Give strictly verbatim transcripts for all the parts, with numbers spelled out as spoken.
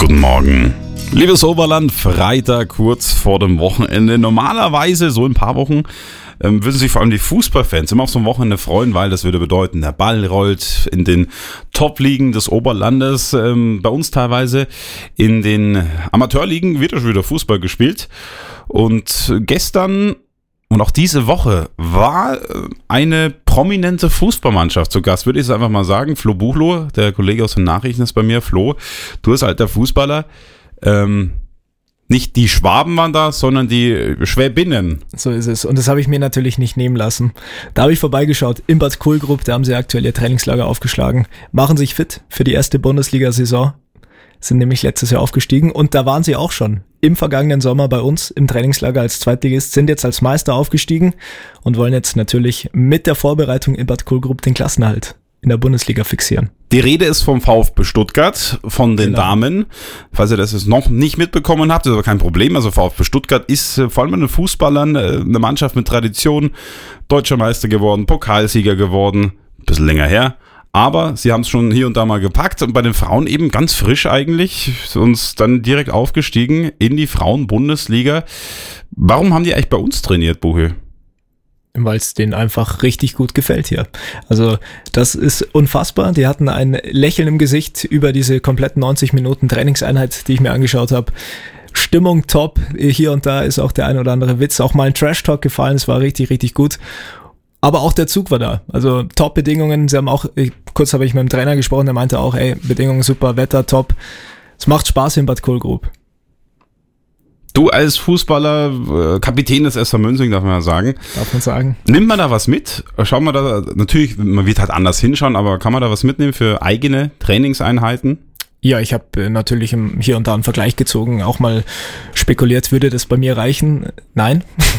Guten Morgen. Liebes Oberland, Freitag kurz vor dem Wochenende. Normalerweise, so in ein paar Wochen, ähm, würden sich vor allem die Fußballfans immer auf so ein Wochenende freuen, weil das würde bedeuten, der Ball rollt in den Top-Ligen des Oberlandes. Ähm, bei uns teilweise in den Amateurligen wird schon wieder Fußball gespielt. Und gestern und auch diese Woche war eine prominente Fußballmannschaft zu Gast, würde ich es einfach mal sagen. Flo Buchloh, der Kollege aus den Nachrichten ist bei mir. Flo, du als alter Fußballer, ähm, nicht die Schwaben waren da, sondern die Schwäbinnen. So ist es. Und das habe ich mir natürlich nicht nehmen lassen. Da habe ich vorbeigeschaut im Bad Kohlgrub, da haben sie aktuell ihr Trainingslager aufgeschlagen, machen sich fit für die erste Bundesliga-Saison, sind nämlich letztes Jahr aufgestiegen und da waren sie auch schon im vergangenen Sommer bei uns im Trainingslager als Zweitligist, sind jetzt als Meister aufgestiegen und wollen jetzt natürlich mit der Vorbereitung im Bad Kohlgrub den Klassenerhalt in der Bundesliga fixieren. Die Rede ist vom VfB Stuttgart, von den genau. Damen. Falls ihr das jetzt noch nicht mitbekommen habt, ist aber kein Problem. Also VfB Stuttgart ist vor allem mit den Fußballern eine Mannschaft mit Tradition, Deutscher Meister geworden, Pokalsieger geworden, ein bisschen länger her. Aber sie haben es schon hier und da mal gepackt und bei den Frauen eben ganz frisch eigentlich uns dann direkt aufgestiegen in die Frauen-Bundesliga. Warum haben die eigentlich bei uns trainiert, Buche? Weil es denen einfach richtig gut gefällt hier. Also das ist unfassbar. Die hatten ein Lächeln im Gesicht über diese kompletten neunzig Minuten Trainingseinheit, die ich mir angeschaut habe. Stimmung top. Hier und da ist auch der ein oder andere Witz, auch mal ein Trash-Talk gefallen. Es war richtig, richtig gut. Aber auch der Zug war da. Also Top-Bedingungen. Sie haben auch, kurz habe ich mit dem Trainer gesprochen, der meinte auch, ey, Bedingungen super, Wetter top. Es macht Spaß in Bad Kohlgrub. Du als Fußballer, Kapitän des S V München, darf man ja sagen. Darf man sagen. Nimmt man da was mit? Schauen wir da, natürlich, man wird halt anders hinschauen, aber kann man da was mitnehmen für eigene Trainingseinheiten? Ja, ich habe natürlich hier und da einen Vergleich gezogen, auch mal spekuliert, würde das bei mir reichen? Nein.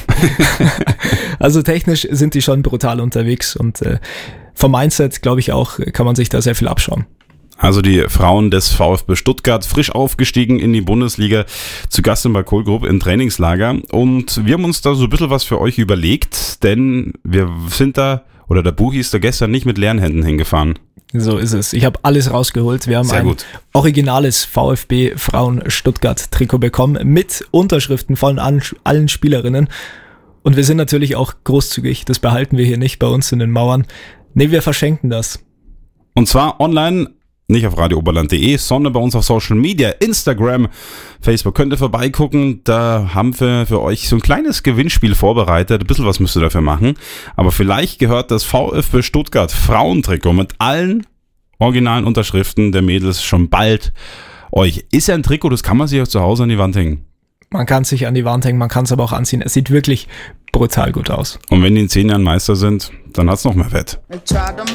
Also technisch sind die schon brutal unterwegs und äh, vom Mindset, glaube ich auch, kann man sich da sehr viel abschauen. Also die Frauen des VfB Stuttgart, frisch aufgestiegen in die Bundesliga, zu Gast im Bad Kohlgrub im Trainingslager. Und wir haben uns da so ein bisschen was für euch überlegt, denn wir sind da, oder der Buchi ist da gestern nicht mit leeren Händen hingefahren. So ist es. Ich habe alles rausgeholt. Wir haben Sehr ein gut. originales VfB Frauen Stuttgart Trikot bekommen mit Unterschriften von allen Spielerinnen. Und wir sind natürlich auch großzügig. Das behalten wir hier nicht bei uns in den Mauern. Nee, wir verschenken das. Und zwar online, nicht auf radio oberland punkt de, sondern bei uns auf Social Media, Instagram, Facebook. Könnt ihr vorbeigucken, da haben wir für euch so ein kleines Gewinnspiel vorbereitet. Ein bisschen was müsst ihr dafür machen. Aber vielleicht gehört das VfB Stuttgart Frauentrikot mit allen originalen Unterschriften der Mädels schon bald euch. Ist ja ein Trikot, das kann man sich auch zu Hause an die Wand hängen. Man kann es sich an die Wand hängen, man kann es aber auch anziehen. Es sieht wirklich brutal gut aus. Und wenn die in zehn Jahren Meister sind, dann hat es noch mehr Wett.